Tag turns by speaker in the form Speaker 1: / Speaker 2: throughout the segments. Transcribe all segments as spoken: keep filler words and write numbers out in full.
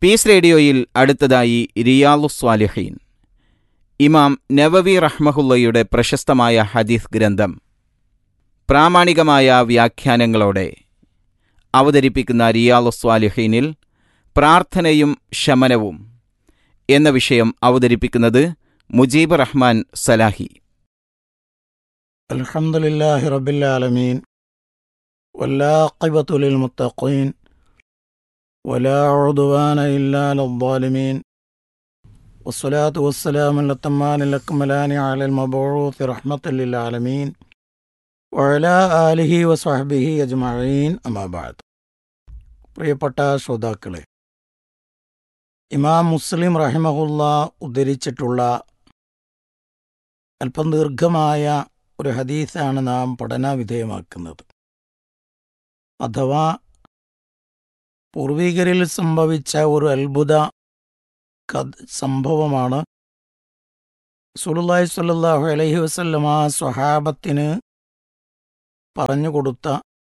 Speaker 1: Piece റേഡിയോയിൽ അടുത്തതായി റിയാലുസ് സ്വാലിഹീൻ, ഇമാം നവവി റഹ്മഹുള്ളയുടെ പ്രശസ്തമായ ഹദീസ് ഗ്രന്ഥം പ്രാമാണികമായ വ്യാഖ്യാനങ്ങളോടെ അവതരിപ്പിക്കുന്ന റിയാലുസ് സ്വാലിഹീനിൽ പ്രാർത്ഥനയും ശമനവും എന്ന വിഷയം അവതരിപ്പിക്കുന്നത് മുജീബ് റഹ്മാൻ സലാഹി.
Speaker 2: അൽഹംദുലില്ലാഹി റബ്ബിൽ ആലമീൻ വല്ലാഖിബത്തു ലിൽ മുത്തഖീൻ വലാ ഉദ്വാന ഇല്ലാ അലൽ ളാലിമീൻ വസ്സലാത്തു വസ്സലാമു അലൽ അക്മലാനി അലൽ മബ്ഊസ് റഹ്മത്തൽ ലിൽ ആലമീൻ വഅലാ ആലിഹി വസ്വഹ്ബിഹി അജ്മഈൻ. അമ്മാ ബഅദ്. പ്രിയപ്പെട്ട ശ്രോതാക്കളെ, ഇമാം മുസ്ലിം റഹിമഹുല്ലാ ഉദ്ധരിച്ചിട്ടുള്ള അല്പം ദീർഘമായ ഒരു ഹദീസാണ് നാം പഠന വിധേയമാക്കുന്നത്. അഥവാ പൂർവികരിൽ സംഭവിച്ച ഒരു അത്ഭുത സംഭവമാണ് റസൂലുള്ളാഹി സ്വല്ലല്ലാഹു അലൈഹി വസല്ലമ സ്വഹാബത്തിന് പറഞ്ഞുകൊടുത്ത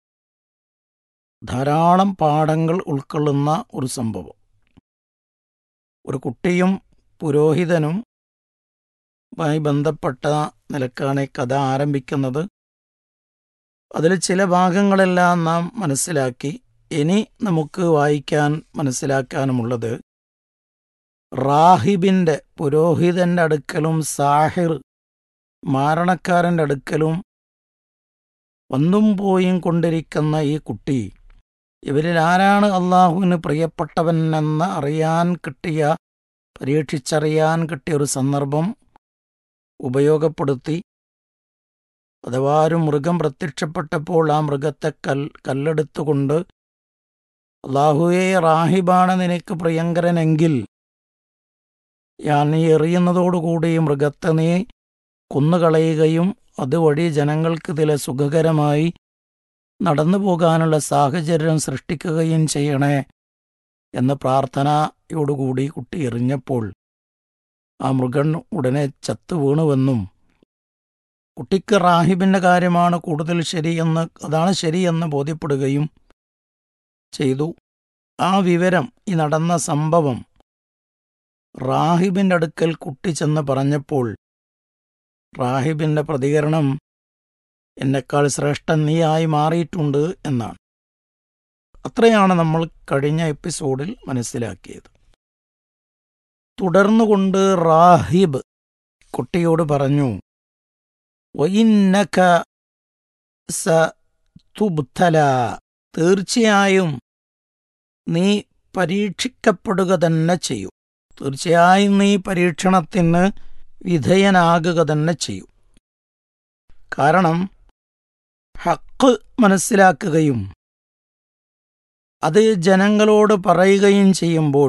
Speaker 2: ധാരാളം പാഠങ്ങൾ ഉൾക്കൊള്ളുന്ന ഒരു സംഭവം. ഒരു കുട്ടിയും പുരോഹിതനും മായി ബന്ധപ്പെട്ട നിലക്കാണ് ഈ കഥ ആരംഭിക്കുന്നത്. അതിൽ ചില ഭാഗങ്ങളെല്ലാം നാം മനസ്സിലാക്കി. ഇനി നമുക്ക് വായിക്കാൻ മനസ്സിലാക്കാനുമുള്ളത് റാഹിബിൻ്റെ, പുരോഹിതൻ്റെ അടുക്കലും സാഹിർ, മാരണക്കാരൻ്റെ അടുക്കലും വന്നും പോയും കൊണ്ടിരിക്കുന്ന ഈ കുട്ടി, ഇവരിൽ ആരാണ് അള്ളാഹുവിന് പ്രിയപ്പെട്ടവനെന്ന് അറിയാൻ കിട്ടിയ, പരീക്ഷിച്ചറിയാൻ കിട്ടിയ ഒരു സന്ദർഭം ഉപയോഗപ്പെടുത്തി. അഥവാ ഒരു മൃഗം പ്രത്യക്ഷപ്പെട്ടപ്പോൾ ആ മൃഗത്തെ കൽ കല്ലെടുത്തുകൊണ്ട് അള്ളാഹുവേ, റാഹിബാണ് നിനക്ക് പ്രിയങ്കരനെങ്കിൽ ഞാൻ നീ എറിയുന്നതോടുകൂടി മൃഗത്തെ നീ കൊന്നുകളയുകയും അതുവഴി ജനങ്ങൾക്ക് ഇതിൽ സുഖകരമായി നടന്നു പോകാനുള്ള സാഹചര്യം സൃഷ്ടിക്കുകയും ചെയ്യണേ എന്ന പ്രാർത്ഥനയോടുകൂടി കുട്ടി എറിഞ്ഞപ്പോൾ ആ മൃഗൻ ഉടനെ ചത്തു വീണുവെന്നും കുട്ടിക്ക് റാഹിബിൻ്റെ കാര്യമാണ് കൂടുതൽ ശരിയെന്ന്, അതാണ് ശരിയെന്ന് ബോധ്യപ്പെടുകയും ചെയ്തു. ആ വിവരം, ഈ നടന്ന സംഭവം റാഹിബിൻ്റെ അടുക്കൽ കുട്ടി ചെന്ന് പറഞ്ഞപ്പോൾ റാഹിബിൻ്റെ പ്രതികരണം എന്നെക്കാൾ ശ്രേഷ്ഠൻ നീയായി മാറിയിട്ടുണ്ട് എന്നാണ്. അത്രയാണ് നമ്മൾ കഴിഞ്ഞ എപ്പിസോഡിൽ മനസ്സിലാക്കിയത്. തുടർന്നുകൊണ്ട് റാഹിബ് കുട്ടിയോട് പറഞ്ഞു, വഇന്നക സതുബ്തല, തീർച്ചയായും നീ പരീക്ഷിക്കപ്പെടുക തന്നെ ചെയ്യും. തീർച്ചയായും നീ പരീക്ഷണത്തിന് വിധേയനാകുക തന്നെ ചെയ്യും. കാരണം ഹക്ക് മനസ്സിലാക്കുകയും അത് ജനങ്ങളോട് പറയുകയും ചെയ്യുമ്പോൾ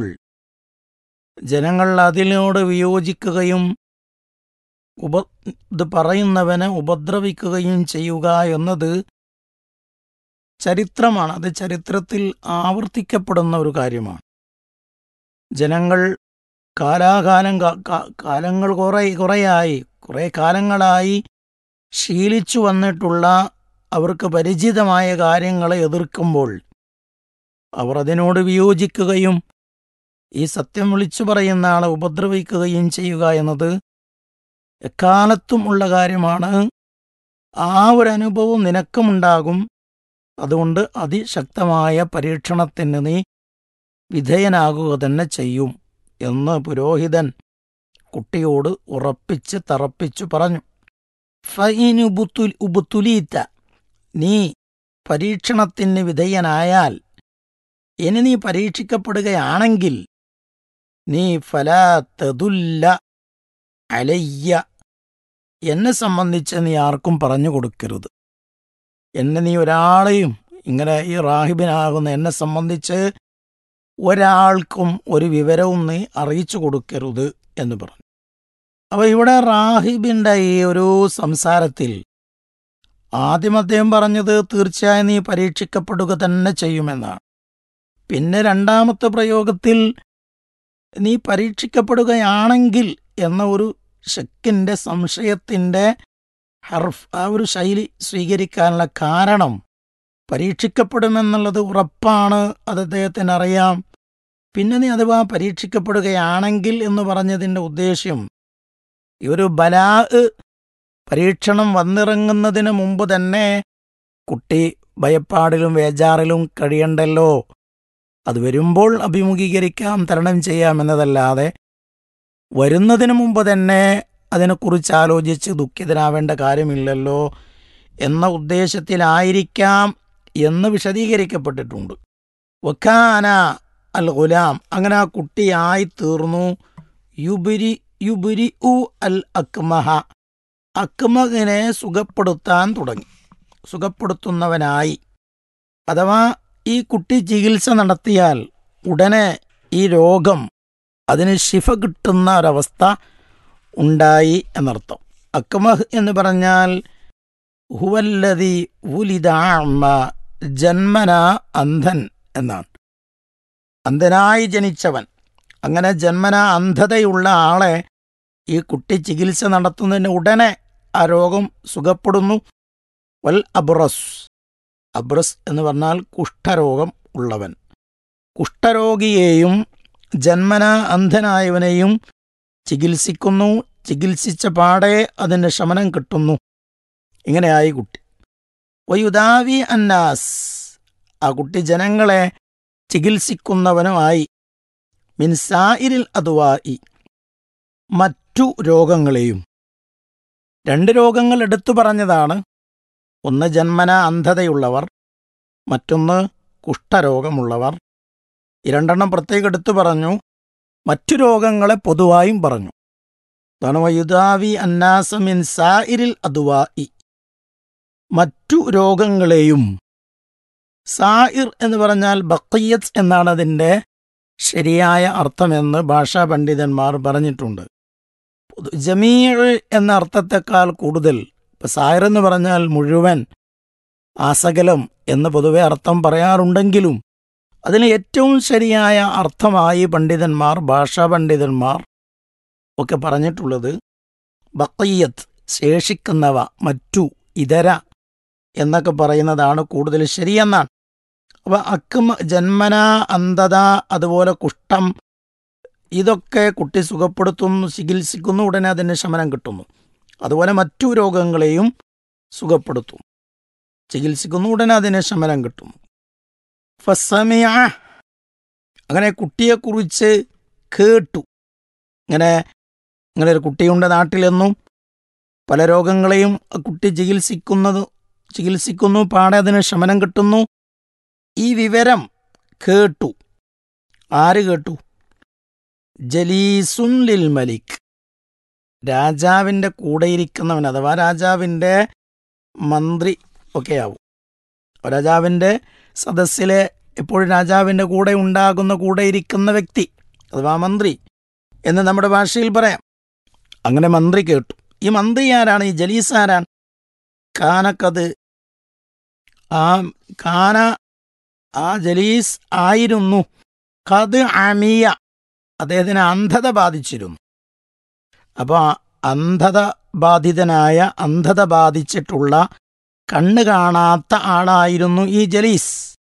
Speaker 2: ജനങ്ങൾ അതിനോട് വിയോജിക്കുകയും ഉപ ഇത് പറയുന്നവനെ ഉപദ്രവിക്കുകയും ചെയ്യുക എന്നത് ചരിത്രമാണ്. അത് ചരിത്രത്തിൽ ആവർത്തിക്കപ്പെടുന്ന ഒരു കാര്യമാണ്. ജനങ്ങൾ കാലാകാലം കാലങ്ങൾ കുറേ കുറേയായി കുറേ കാലങ്ങളായി ശീലിച്ചു വന്നിട്ടുള്ള, അവർക്ക് പരിചിതമായ കാര്യങ്ങളെ എതിർക്കുമ്പോൾ അവർ അതിനോട് വിയോജിക്കുകയും ഈ സത്യം വിളിച്ചു പറയുന്ന ആളെ ഉപദ്രവിക്കുകയും ചെയ്യുക എന്നത് എക്കാലത്തും ഉള്ള കാര്യമാണ്. ആ ഒരു അനുഭവം നിനക്കുമുണ്ടാകും. അതുകൊണ്ട് അതിശക്തമായ പരീക്ഷണത്തിന് നീ വിധേയനാകുക തന്നെ ചെയ്യും എന്ന് പുരോഹിതൻ കുട്ടിയോട് ഉറപ്പിച്ച് തറപ്പിച്ചു പറഞ്ഞു. ഫഇൻ ഉബ്തുലീത, നീ പരീക്ഷണത്തിന് വിധേയനായാൽ, ഇനി നീ പരീക്ഷിക്കപ്പെടുകയാണെങ്കിൽ, നീ ഫലാ തദുല്ല അലയ്യ, എന്നെ സംബന്ധിച്ച് നീ ആർക്കും പറഞ്ഞു കൊടുക്കരുത്. എന്നെ നീ ഒരാളെയും, ഇങ്ങനെ ഈ റാഹിബിനാകുന്ന എന്നെ സംബന്ധിച്ച് ഒരാൾക്കും ഒരു വിവരവും നീ അറിയിച്ചു കൊടുക്കരുത് എന്ന് പറഞ്ഞു. അപ്പോൾ ഇവിടെ റാഹിബിൻ്റെ ഈ ഒരു സംസാരത്തിൽ ആദ്യം അദ്ദേഹം പറഞ്ഞത് തീർച്ചയായും നീ പരീക്ഷിക്കപ്പെടുക തന്നെ ചെയ്യുമെന്നാണ്. പിന്നെ രണ്ടാമത്തെ പ്രയോഗത്തിൽ നീ പരീക്ഷിക്കപ്പെടുകയാണെങ്കിൽ എന്ന ഒരു ശക്കിൻ്റെ, സംശയത്തിൻ്റെ ഹർഫ്, ആ ഒരു ശൈലി സ്വീകരിക്കാനുള്ള കാരണം പരീക്ഷിക്കപ്പെടുമെന്നുള്ളത് ഉറപ്പാണ്, അത് അദ്ദേഹത്തിന് അറിയാം. പിന്നെ നീ അഥവാ പരീക്ഷിക്കപ്പെടുകയാണെങ്കിൽ എന്ന് പറഞ്ഞതിൻ്റെ ഉദ്ദേശ്യം ഈ ഒരു ബലാ പരീക്ഷണം വന്നിറങ്ങുന്നതിന് മുമ്പ് തന്നെ കുട്ടി ഭയപ്പാടിലും വേജാറിലും കഴിയണ്ടല്ലോ. അത് വരുമ്പോൾ അഭിമുഖീകരിക്കാം, തരണം ചെയ്യാം എന്നതല്ലാതെ വരുന്നതിന് മുമ്പ് തന്നെ അതിനെക്കുറിച്ച് ആലോചിച്ച് ദുഃഖിതനാവേണ്ട കാര്യമില്ലല്ലോ എന്ന ഉദ്ദേശത്തിലായിരിക്കാം എന്ന് വിശദീകരിക്കപ്പെട്ടിട്ടുണ്ട്. വക്കാന അൽ ഗുലാം, അങ്ങനെ ആ കുട്ടിയായി തീർന്നു. യുബിരി യുബിരി ഉ അൽ അക്മഹ, അക്മഹിനെ സുഖപ്പെടുത്താൻ തുടങ്ങി, സുഖപ്പെടുത്തുന്നവനായി. അഥവാ ഈ കുട്ടി ചികിത്സ നടത്തിയാൽ ഉടനെ ഈ രോഗം അതിന് ശിഫ കിട്ടുന്ന ഒരവസ്ഥ ഉണ്ടായി എന്നർത്ഥം. അക്മഹ് എന്ന് പറഞ്ഞാൽ ഹുവല്ലദി വുലിദ അഅ്മ, ജന്മന അന്ധൻ എന്നാണ്. അന്ധനായി ജനിച്ചവൻ. അങ്ങനെ ജന്മന അന്ധതയുള്ള ആളെ ഈ കുട്ടി ചികിത്സ നടത്തുന്നതിന് ഉടനെ ആ രോഗം സുഖപ്പെടുന്നു. വൽ അബ്റസ്, അബ്റസ് എന്ന് പറഞ്ഞാൽ കുഷ്ഠരോഗം ഉള്ളവൻ. കുഷ്ഠരോഗിയെയും ജന്മന അന്ധനായവനെയും ചികിത്സിക്കുന്നു. ചികിത്സിച്ച പാടെ അതിന് ശമനം കിട്ടുന്നു. ഇങ്ങനെയായി കുട്ടി. വയുദാവി അന്നാസ്, ആ കുട്ടി ജനങ്ങളെ ചികിത്സിക്കുന്നവനുമായി. മിൻസായിരിൽ അദ്വാഇ, മറ്റു രോഗങ്ങളെയും. രണ്ട് രോഗങ്ങൾ എടുത്തു പറഞ്ഞതാണ്. ഒന്ന് ജന്മന അന്ധതയുള്ളവർ, മറ്റൊന്ന് കുഷ്ഠരോഗമുള്ളവർ. ഈ രണ്ടെണ്ണം പ്രത്യേകം എടുത്തു പറഞ്ഞു. മറ്റു രോഗങ്ങളെ പൊതുവായും പറഞ്ഞു. അതാണ് വയുദാവി അന്നാസ മിൻ സായിരിൽ അദ്വാഇ, മറ്റു രോഗങ്ങളെയും. സായിർ എന്ന് പറഞ്ഞാൽ ബഖിയത്ത് എന്നാണ് അതിൻ്റെ ശരിയായ അർത്ഥമെന്ന് ഭാഷാ പണ്ഡിതന്മാർ പറഞ്ഞിട്ടുണ്ട്. ജമീഅ് എന്ന അർത്ഥത്തെക്കാൾ കൂടുതൽ ഇപ്പം സായിർ എന്ന് പറഞ്ഞാൽ മുഴുവൻ, ആസകലം എന്ന് പൊതുവെ അർത്ഥം പറയാറുണ്ടെങ്കിലും അതിന് ഏറ്റവും ശരിയായ അർത്ഥമായി പണ്ഡിതന്മാർ, ഭാഷാ പണ്ഡിതന്മാർ ഒക്കെ പറഞ്ഞിട്ടുള്ളത് ബഖിയത്ത്, ശേഷിക്കുന്നവ, മറ്റു, ഇതര എന്നൊക്കെ പറയുന്നതാണ് കൂടുതൽ ശരിയെന്നാണ്. അപ്പോൾ അക്മ, ജന്മന അന്ധത, അതുപോലെ കുഷ്ഠം, ഇതൊക്കെ കുട്ടി സുഖപ്പെടുത്തുന്നു, ചികിത്സിക്കുന്നു, ഉടനെ അതിന് ശമനം കിട്ടുന്നു. അതുപോലെ മറ്റു രോഗങ്ങളെയും സുഖപ്പെടുത്തും, ചികിത്സിക്കുന്നു, ഉടനെ അതിന് ശമനം കിട്ടുന്നു. ഫസമിഅ, അങ്ങനെ കുട്ടിയെക്കുറിച്ച് കേട്ടു. ഇങ്ങനെ ഇങ്ങനെ ഒരു കുട്ടിയുണ്ട് നാട്ടിലെന്നും, പല രോഗങ്ങളെയും കുട്ടി ചികിത്സിക്കുന്നത് ചികിത്സിക്കുന്നു, പാടെ അതിന് ശമനം കിട്ടുന്നു. ഈ വിവരം കേട്ടു. ആര് കേട്ടു? ജലീസുൻ ലിൽ മലിക്, രാജാവിൻ്റെ കൂടെയിരിക്കുന്നവൻ, അഥവാ രാജാവിൻ്റെ മന്ത്രി ഒക്കെയാവും. രാജാവിൻ്റെ സദസ്സിലെ എപ്പോഴും രാജാവിൻ്റെ കൂടെ ഉണ്ടാകുന്ന, കൂടെ ഇരിക്കുന്ന വ്യക്തി അഥവാ മന്ത്രി എന്ന് നമ്മുടെ ഭാഷയിൽ പറയാം. അങ്ങനെ മന്ത്രി കേട്ടു. ഈ മന്ത്രി ആരാണ്? ഈ ജലീസ് ആരാണ്? കാനക്കത്, ആ കാന ആ ജലീസ് ആയിരുന്നു. കത് അമിയ, അദ്ദേഹത്തിന് അന്ധത ബാധിച്ചിരുന്നു. അപ്പോൾ അന്ധത ബാധിതനായ, അന്ധത ബാധിച്ചിട്ടുള്ള, കണ്ണ് കാണാത്ത ആളായിരുന്നു ഈ ജലീസ്.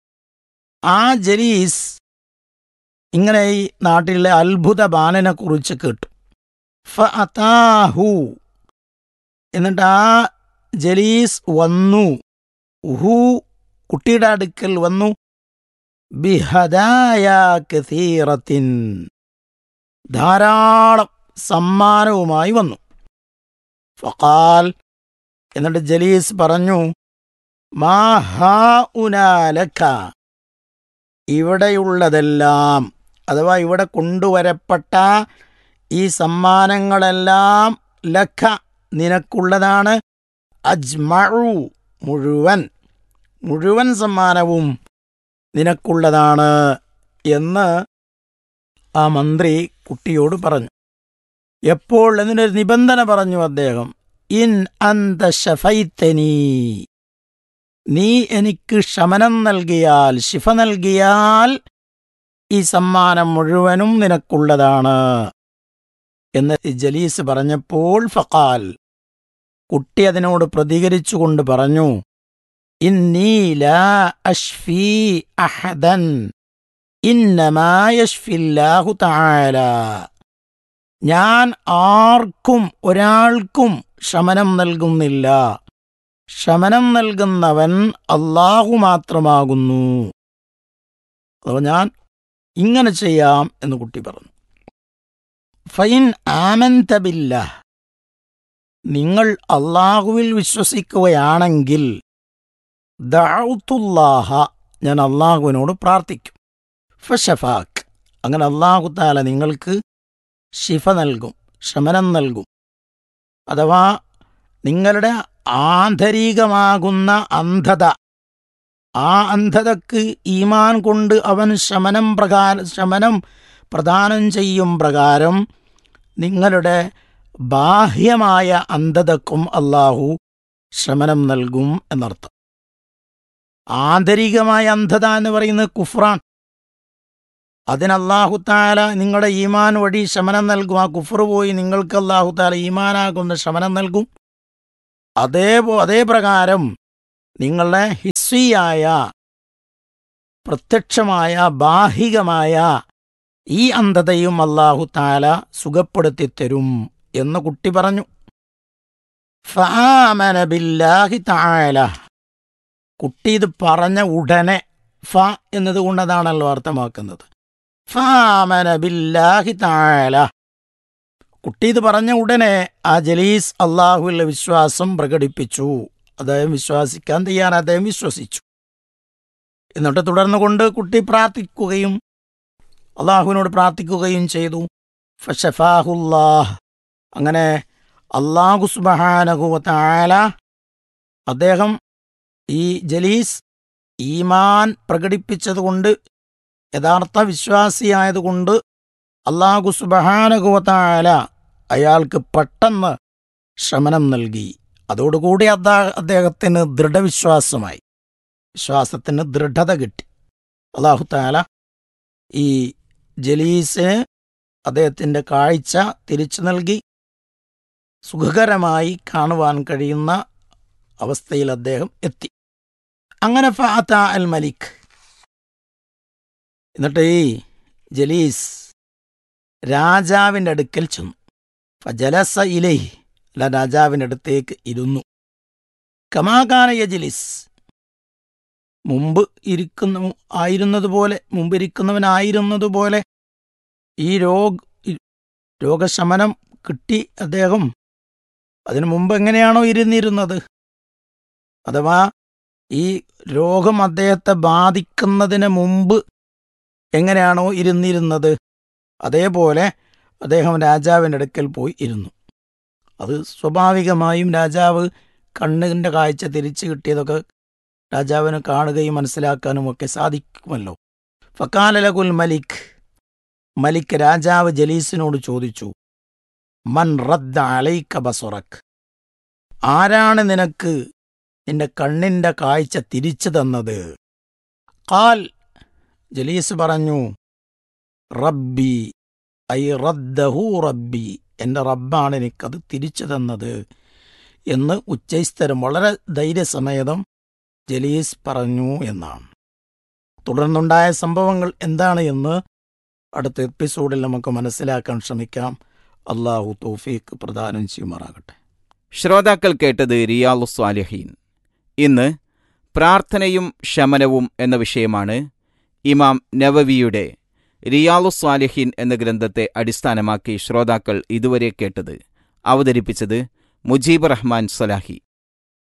Speaker 2: ആ ജലീസ് ഇങ്ങനെ ഈ നാട്ടിലെ അത്ഭുത ബാലനെ കുറിച്ച് കേട്ടു. ഫഅതാഹു, എന്നിട്ട് ആ ജലീസ് വന്നു. ഹു, കുട്ടിയുടെ അടുക്കൽ വന്നു. ബിഹദായ കസീറത്തിൻ, ധാരാളം സമ്മാനവുമായി വന്നു. ഫഖാൽ, എന്നിട്ട് ജലീസ് പറഞ്ഞു, മാ ഹാഉനാ ലക, ഇവിടെയുള്ളതെല്ലാം, അഥവാ ഇവിടെ കൊണ്ടുവരപ്പെട്ട ഈ സമ്മാനങ്ങളെല്ലാം, ലക, നിനക്കുള്ളതാണ്. അജ്മഉ, മുഴുവൻ, മുഴുവൻ സമ്മാനവും നിനക്കുള്ളതാണ് എന്ന് ആ മന്ത്രി കുട്ടിയോട് പറഞ്ഞു. എപ്പോൾ? എന്നൊരു നിബന്ധന പറഞ്ഞു അദ്ദേഹം. ഇൻ അന്ത ശഫൈതനീ, നീ എനിക്ക് ശമനം നൽകിയാൽ, ശിഫ നൽകിയാൽ ഈ സമ്മാനം മുഴുവനും നിനക്കുള്ളതാണ് എന്ന് ജലീസ് പറഞ്ഞപ്പോൾ, ഫഖാൽ, കുട്ടി അതിനോട് പ്രതികരിച്ചുകൊണ്ട് പറഞ്ഞു, ഇന്നീ ലാ അഷ്ഫീ അഹദൻ, ഇന്നമാ യശ്ഫില്ലാഹു തആല, ഞാൻ ആർക്കും ഒരാൾക്കും ശമനം നൽകുന്നില്ല, ശമനം നൽകുന്നവൻ അല്ലാഹു മാത്രമാകുന്നു. അപ്പോൾ ഞാൻ ഇങ്ങനെ ചെയ്യാം എന്ന് കുട്ടി പറഞ്ഞു. ഫൈൻ ആമൻത ബില്ലാഹ്, നിങ്ങൾ അല്ലാഹുവിൽ വിശ്വസിക്കുകയാണെങ്കിൽ ദഅഉതുല്ലാഹ, ഞാൻ അല്ലാഹുവിനോട് പ്രാർത്ഥിക്കും. ഫശഫാക്ക്, അങ്ങനെ അല്ലാഹു തആല നിങ്ങൾക്ക് ശിഫ നൽകും, ശമനം നൽകും. അഥവാ നിങ്ങളുടെ ആന്തരികമാകുന്ന അന്ധത, ആ അന്ധതക്ക് ഈമാൻ കൊണ്ട് അവൻ ശമനം പ്രകാരം ശമനം പ്രദാനം ചെയ്യും പ്രകാരം നിങ്ങളുടെ ബാഹ്യമായ അന്ധതക്കും അല്ലാഹു ശമനം നൽകും എന്നർത്ഥം. ആന്തരികമായ അന്ധത എന്ന് പറയുന്നത് കുഫ്രാൻ. അതിന് അല്ലാഹു തആല നിങ്ങളുടെ ഈമാൻ വഴി ശമനം നൽകും. ആ കുഫർ പോയി നിങ്ങൾക്ക് അല്ലാഹു തആല ഈമാനാകുന്ന ശമനം നൽകും. അതേ അതേ പ്രകാരം നിങ്ങളുടെ ഹിസ്സിയായ പ്രത്യക്ഷമായ ബാഹികമായ ഈ അന്ധതയും അല്ലാഹു തആല സുഖപ്പെടുത്തി തരും എന്ന് കുട്ടി പറഞ്ഞു. ഫആമന ബില്ലാഹി തആല, കുട്ടി ഇത് പറഞ്ഞ ഉടനെ, ഫ എന്നതുകൊണ്ടതാണല്ലോ അർത്ഥമാക്കുന്നത്. ഫആമന ബില്ലാഹി തആല, കുട്ടി ഇത് പറഞ്ഞ ഉടനെ ആ ജലീസ് അല്ലാഹുവിലെ വിശ്വാസം പ്രകടിപ്പിച്ചു. അദ്ദേഹം വിശ്വസിക്കാൻ തയ്യാറാണ്, അദ്ദേഹം വിശ്വസിച്ചു. എന്നിട്ട് തുടർന്നു കൊണ്ട് കുട്ടി പ്രാർത്ഥിക്കുകയും അള്ളാഹുവിനോട് പ്രാർത്ഥിക്കുകയും ചെയ്തു. ഫശഫാഹുല്ലാഹ്, അങ്ങനെ അല്ലാഹു സുബ്ഹാനഹു വ തആല അദ്ദേഹം ഈ ജലീസ് ഈമാൻ പ്രകടിപ്പിച്ചതുകൊണ്ട്, യഥാർത്ഥ വിശ്വാസിയായതുകൊണ്ട് അല്ലാഹു സുബ്ഹാനഹു വ തആല അയാൾക്ക് പെട്ടെന്ന് ശമനം നൽകി. അതോടുകൂടി അദ്ദേഹത്തിന് ദൃഢവിശ്വാസമായി, വിശ്വാസത്തിന് ദൃഢത കിട്ടി. അല്ലാഹു തആല ഈ ജലീസിന് അദ്ദേഹത്തിൻ്റെ കാഴ്ച തിരിച്ചു നൽകി. സുഖകരമായി കാണുവാൻ കഴിയുന്ന അവസ്ഥയിൽ അദ്ദേഹം എത്തി. അങ്ങനെ ഫഅത അൽ മലിക്, എന്നിട്ട് ഈ ജലീസ് രാജാവിൻ്റെ അടുക്കൽ ചെന്നു. ഫജലസ ഇലൈഹി, അല്ല രാജാവിൻ്റെ അടുത്തേക്ക് ഇരുന്നു. കമാകാന യജ്ലിസ്, മുമ്പ് ഇരിക്കുന്ന ആയിരുന്നതുപോലെ മുമ്പിരിക്കുന്നവനായിരുന്നതുപോലെ ഈ രോഗ രോഗശമനം കിട്ടി അദ്ദേഹം. അതിനു മുമ്പ് എങ്ങനെയാണോ ഇരുന്നിരുന്നത്, അഥവാ ഈ രോഗം അദ്ദേഹത്തെ ബാധിക്കുന്നതിന് മുമ്പ് എങ്ങനെയാണോ ഇരുന്നിരുന്നത്, അതേപോലെ അദ്ദേഹം രാജാവിൻ്റെ അടുക്കൽ പോയി ഇരുന്നു. അത് സ്വാഭാവികമായും രാജാവ് കണ്ണിൻ്റെ കാഴ്ച തിരിച്ചു കിട്ടിയതൊക്കെ രാജാവിന് കാണുകയും മനസ്സിലാക്കാനും ഒക്കെ സാധിക്കുമല്ലോ. ഫഖാല ലഹുൽ മലിക്, മലിക് രാജാവ് ജലീസിനോട് ചോദിച്ചു, മൻ റദ്ദ അലൈക ബസറക്, ആരാണ് നിനക്ക് നിന്റെ കണ്ണിൻ്റെ കാഴ്ച തിരിച്ചു തന്നത്? ഖാൽ, ജലീസ് പറഞ്ഞു, റബ്ബി ഐ റദ്ദഹു റബ്ബി, എൻ്റെ റബ്ബാണ് എനിക്കത് തിരിച്ചു തന്നത് എന്ന് ഉച്ചസ്ഥരം വളരെ ധൈര്യസമേതം ജലീസ് പറഞ്ഞു എന്നാണ്. തുടർന്നുണ്ടായ സംഭവങ്ങൾ എന്താണ് എന്ന് അടുത്ത എപ്പിസോഡിൽ നമുക്ക് മനസ്സിലാക്കാൻ ശ്രമിക്കാം. അള്ളാഹു തൗഫീഖ് പ്രദാനം ചെയ്യുമാറാകട്ടെ.
Speaker 1: ശ്രോതാക്കൾ കേട്ടത് റിയാലുസ് സ്വാലിഹീൻ. ഇന്ന് പ്രാർത്ഥനയും ശമനവും എന്ന വിഷയമാണ് ഇമാം നവവിയുടെ റിയാലുസ് സ്വാലിഹീൻ എന്ന ഗ്രന്ഥത്തെ അടിസ്ഥാനമാക്കി ശ്രോതാക്കൾ ഇതുവരെ കേട്ടത്. അവതരിപ്പിച്ചത് മുജീബ് റഹ്മാൻ സലാഹി.